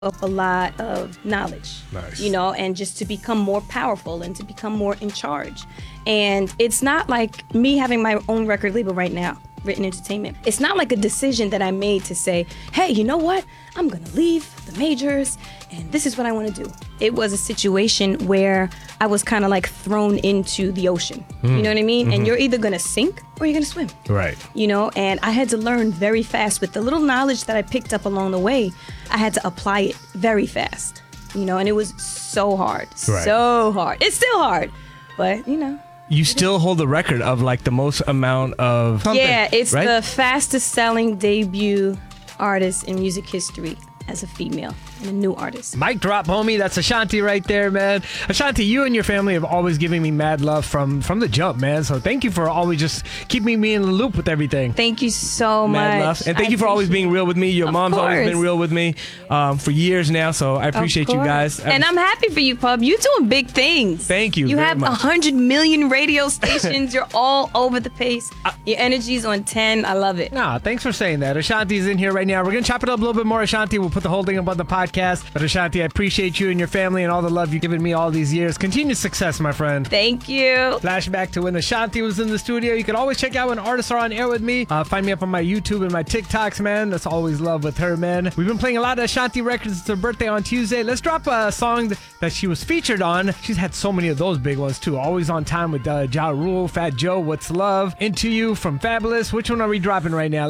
up a lot of knowledge, Nice. and just to become more powerful and to become more in charge. And it's not like me having my own record label right now, Written Entertainment. It's not like a decision that I made to say, hey, you know what? I'm gonna leave the majors and this is what I want to do. It was a situation where I was kind of like thrown into the ocean. You know what I mean? Mm-hmm. And you're either gonna sink or you're gonna swim. Right. And I had to learn very fast. With the little knowledge that I picked up along the way, I had to apply it very fast, and it was so hard, Right. so hard. It's still hard, but You still hold the record of like the most amount of yeah, it's right? the fastest selling debut artist in music history as a female and a new artist. Mic drop, homie. That's Ashanti right there, man. Ashanti, you and your family have always given me mad love from the jump, man. So thank you for always just keeping me in the loop with everything. Thank you so Mad much. love. And thank you for always being real with me. Your Of mom's always course. been real with me for years now. So I appreciate you guys. And I'm happy for you, Pub. You're doing big things. Thank you You very have much. 100 million radio stations. You're all over the place. Your energy's on 10. I love it. Nah, thanks for saying that. Ashanti's in here right now. We're going to chop it up a little bit more, Ashanti. We'll put the whole thing up on the podcast. But Ashanti, I appreciate you and your family and all the love you've given me all these years. Continued success, my friend. Thank you. Flashback to when Ashanti was in the studio. You can always check out when artists are on air with me. Find me up on my YouTube and my TikToks, man. That's always love with her, man. We've been playing a lot of Ashanti records. It's her birthday on Tuesday. Let's drop a song that she was featured on. She's had so many of those big ones, too. Always on time with Ja Rule, Fat Joe, What's Love, Into You from Fabulous. Which one are we dropping right now?